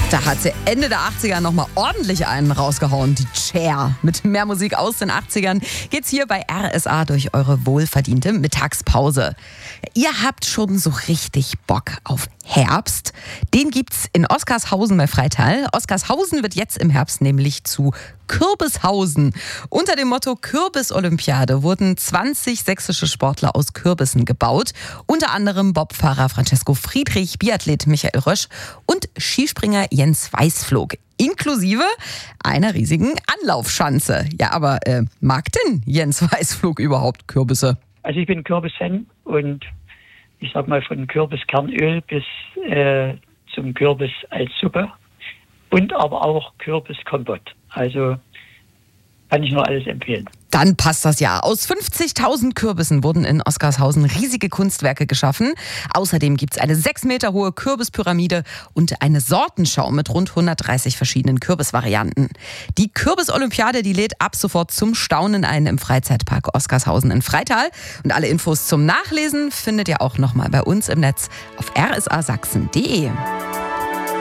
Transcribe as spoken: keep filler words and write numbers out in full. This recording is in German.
Da hat sie Ende der achtziger nochmal ordentlich einen rausgehauen, die Cher. Mit mehr Musik aus den achtzigern geht's hier bei R S A durch eure wohlverdiente Mittagspause. Ihr habt schon so richtig Bock auf Herbst. Den gibt's in Oskarshausen bei Freital. Oskarshausen wird jetzt im Herbst nämlich zu Kürbishausen. Unter dem Motto Kürbis-Olympiade wurden zwanzig sächsische Sportler aus Kürbissen gebaut. Unter anderem Bobfahrer Francesco Friedrich, Biathlet Michael Rösch und Skispringer Jens Weißflog. Inklusive einer riesigen Anlaufschanze. Ja, aber äh, mag denn Jens Weißflog überhaupt Kürbisse? Also ich bin Kürbis-Fan und ich sag mal von Kürbiskernöl bis äh, zum Kürbis als Suppe und aber auch Kürbiskompott. Also kann ich nur alles empfehlen. Dann passt das ja. Aus fünfzigtausend Kürbissen wurden in Oskarshausen riesige Kunstwerke geschaffen. Außerdem gibt es eine sechs Meter hohe Kürbispyramide und eine Sortenschau mit rund hundertdreißig verschiedenen Kürbisvarianten. Die Kürbis-Olympiade, die lädt ab sofort zum Staunen ein im Freizeitpark Oskarshausen in Freital. Und alle Infos zum Nachlesen findet ihr auch nochmal bei uns im Netz auf r s a sachsen punkt d e.